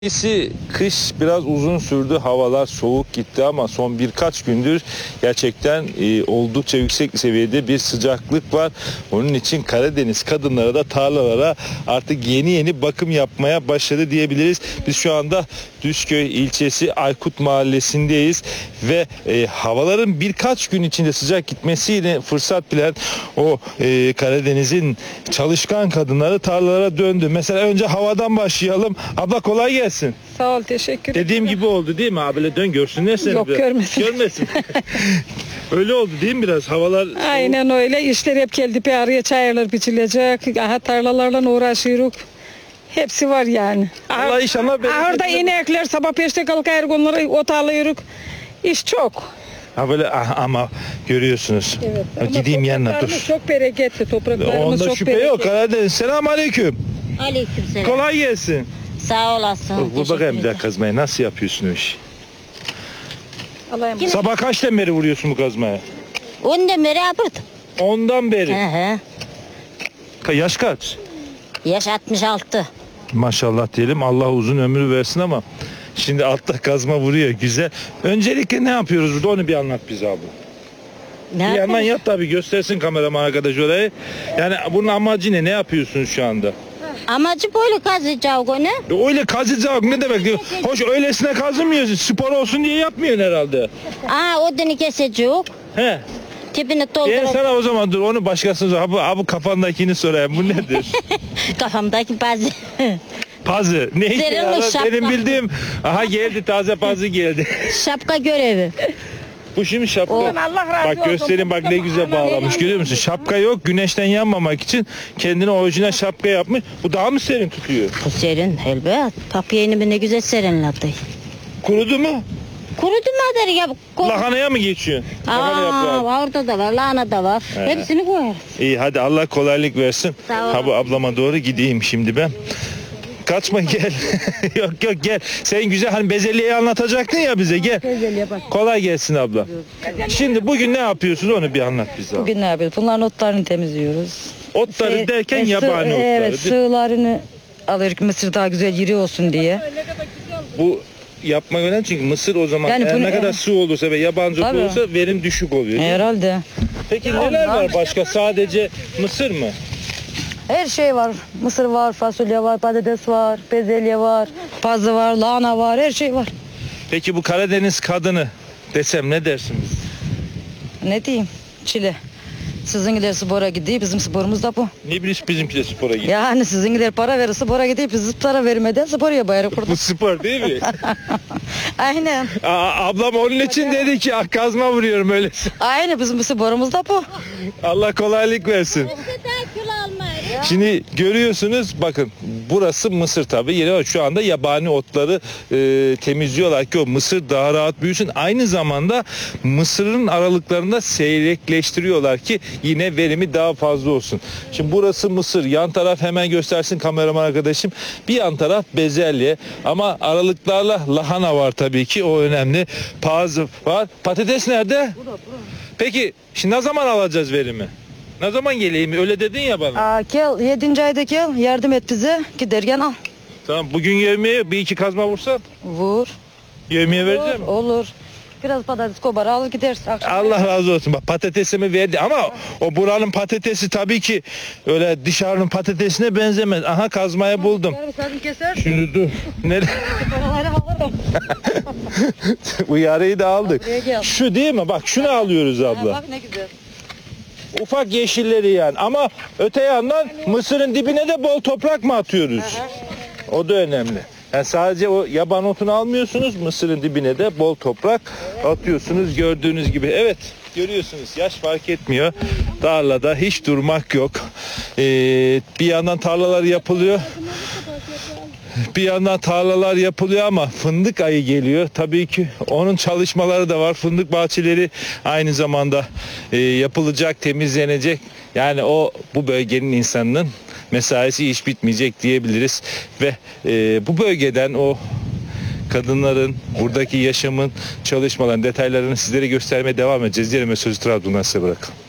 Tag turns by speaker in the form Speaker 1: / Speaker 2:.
Speaker 1: Kış biraz uzun sürdü, havalar soğuk gitti ama son birkaç gündür gerçekten oldukça yüksek seviyede bir sıcaklık var. Onun için Karadeniz kadınları da tarlalara artık yeni bakım yapmaya başladı diyebiliriz. Biz şu anda Düzköy ilçesi Aykut mahallesindeyiz ve havaların birkaç gün içinde sıcak gitmesiyle fırsat bilen o Karadeniz'in çalışkan kadınları tarlalara döndü. Mesela önce havadan başlayalım. Abla kolay gelsin.
Speaker 2: Sağ ol, teşekkür ederim.
Speaker 1: Dediğim gibi oldu değil mi abi? Dön görsünler seni.
Speaker 2: Yok, görmesin.
Speaker 1: Görmesin. Öyle oldu değil mi biraz? Havalar
Speaker 2: Aynen öyle. İşler hep geldi bir araya, çayırlar biçilecek. Aha, tarlalarla uğraşıyoruz. Hepsi var yani.
Speaker 1: Allah inşallah
Speaker 2: Ahırda inekler sabah 5'te kalkar, onları ot alıyoruz. İş çok.
Speaker 1: Ha böyle ama görüyorsunuz.
Speaker 2: Evet.
Speaker 1: Ha, gideyim yanına dur.
Speaker 2: Çok bereketli, topraklarımız
Speaker 1: Onda
Speaker 2: çok
Speaker 1: şüphe
Speaker 2: bereketli.
Speaker 1: yok. Karadeniz. Selamünaleyküm.
Speaker 3: Aleykümselam.
Speaker 1: Kolay gelsin.
Speaker 3: Sağ olasın.
Speaker 1: Vur bakayım bir daha kazmayı. Nasıl yapıyorsun o işi?
Speaker 2: Allah'ım.
Speaker 1: Sabah kaçtan beri vuruyorsun bu kazmaya?
Speaker 3: Ondan beri yapırdım.
Speaker 1: Ondan beri.
Speaker 3: Hı hı.
Speaker 1: Yaş kaç?
Speaker 3: Yaş 66.
Speaker 1: Maşallah diyelim. Allah uzun ömür versin ama şimdi altta kazma vuruyor. Güzel. Öncelikle ne yapıyoruz burada? Onu bir anlat bize abi.
Speaker 3: Ne
Speaker 1: Bir yandan
Speaker 3: yapayım?
Speaker 1: yap tabii, göstersin kameraman arkadaş orayı. Yani bunun amacı ne? Ne yapıyorsunuz şu anda?
Speaker 3: Amacı böyle kazıyacak onu.
Speaker 1: Öyle kazıcak ne demek diyor. Hoş öylesine kazımıyorsun. Spor olsun diye yapmıyorsun herhalde.
Speaker 3: Odunu kesecek.
Speaker 1: He.
Speaker 3: Tipini
Speaker 1: Ben
Speaker 3: doldurup
Speaker 1: sana o zaman dur onu başkasına sor. Abi kafandakini sorayım. Bu nedir?
Speaker 3: kafamdaki bazı.
Speaker 1: Pazı. Ne işe
Speaker 3: Senin
Speaker 1: yarar?
Speaker 3: o şapka.
Speaker 1: Benim bildiğim. Aha geldi, taze pazı geldi.
Speaker 3: Şapka görevi.
Speaker 1: Bu şimdi şapka.
Speaker 2: Allah razı
Speaker 1: Bak
Speaker 2: olsun.
Speaker 1: göstereyim, bak ne güzel bağlamış, görüyor musun? Şapka yok, güneşten yanmamak için kendine orijinal şapka yapmış. Bu daha mı serin tutuyor?
Speaker 3: Bu serin elbet. Papyayını ne güzel serinledi.
Speaker 1: Kurudu mu?
Speaker 3: Kurudu mu ya?
Speaker 1: Lahanaya mı geçiyor? Lahana yaprağı.
Speaker 3: Orada da var, lahana da var. Hepsini koyar.
Speaker 1: İyi hadi Allah kolaylık versin.
Speaker 3: Sağ ol.
Speaker 1: Ha bu ablama doğru gideyim şimdi ben. Kaçma gel. yok gel. Sen güzel hani bezelyeyi anlatacaktın ya bize, gel.
Speaker 2: Bezelye bak.
Speaker 1: Kolay gelsin abla. Şimdi bugün ne yapıyorsunuz onu bir anlat bize. Abi.
Speaker 4: Bugün ne yapıyoruz? Bunların otlarını temizliyoruz.
Speaker 1: Otları derken yabani otları.
Speaker 4: Evet, sığlarını alırız, mısır daha güzel iri olsun diye.
Speaker 1: Bu yapmak önemli çünkü mısır o zaman
Speaker 4: Yani
Speaker 1: eğer
Speaker 4: bunu-
Speaker 1: ne kadar su olursa ve yabancı ot
Speaker 4: Tabii.
Speaker 1: olursa verim düşük oluyor. değil mi?
Speaker 4: Herhalde.
Speaker 1: Peki neler var başka? Sadece mısır mı?
Speaker 4: Her şey var. Mısır var, fasulye var, patates var, bezelye var, pazı var, lahana var, her şey var.
Speaker 1: Peki bu Karadeniz kadını desem ne dersiniz?
Speaker 4: Ne diyeyim? Çile. Sizinkiler spora gidiyor, bizim sporumuz da bu.
Speaker 1: Ne bileyim bizimki de spora gidiyor.
Speaker 4: Yani sizinkiler para verir, spora gidiyor, biz para vermeden spor yaparız burada.
Speaker 1: Bu spor değil mi?
Speaker 4: Aynen.
Speaker 1: Ablam onun için dedi ki kazma vuruyorum öyle.
Speaker 4: Aynen, bizim sporumuz da bu.
Speaker 1: Allah kolaylık versin. Şimdi görüyorsunuz bakın burası mısır tabii. Yine şu anda yabani otları temizliyorlar ki o mısır daha rahat büyüsün. Aynı zamanda mısırın aralıklarında seyrekleştiriyorlar ki yine verimi daha fazla olsun. Şimdi burası mısır. Yan taraf hemen göstersin kameraman arkadaşım. Bir yan taraf bezelye ama aralıklarla lahana var tabii ki, o önemli. Pazı var. Patates nerede? Peki şimdi ne zaman alacağız verimi? Ne zaman geleyim? Öyle dedin ya bana.
Speaker 4: Gel, 7. ayda gel, yardım et bize, giderken al.
Speaker 1: Tamam bugün yevmiye bir iki kazma vursan
Speaker 4: Vur.
Speaker 1: yevmiye vereceğim.
Speaker 4: Olur. Biraz patates kobar alır gidersin. Akşam.
Speaker 1: Allah razı olsun. Bak patatesimi verdi ama o buranın patatesi tabii ki öyle dışarının patatesine benzemez. Aha kazmayı buldum.
Speaker 4: Kadın keser.
Speaker 1: Şimdi dur. Nerede?
Speaker 4: Paraları alırım.
Speaker 1: Uyarıyı da aldık.
Speaker 4: Buraya gel.
Speaker 1: Şu değil mi? Bak şunu alıyoruz abla.
Speaker 4: Bak ne güzel.
Speaker 1: Ufak yeşilleri yani. Ama öte yandan mısırın dibine de bol toprak mı atıyoruz? O da önemli. Yani sadece o yaban otunu almıyorsunuz, mısırın dibine de bol toprak atıyorsunuz gördüğünüz gibi. Evet, görüyorsunuz yaş fark etmiyor. Tarlada hiç durmak yok. Bir yandan tarlalar yapılıyor. Bir yandan tarlalar yapılıyor ama fındık ayı geliyor. Tabii ki onun çalışmaları da var. Fındık bahçeleri aynı zamanda yapılacak, temizlenecek. Yani o bu bölgenin insanının mesaisi hiç bitmeyecek diyebiliriz. Ve bu bölgeden o kadınların, buradaki yaşamın, çalışmaların detaylarını sizlere göstermeye devam edeceğiz. Diyelim ve sözü Trabzon'dan size bırakalım.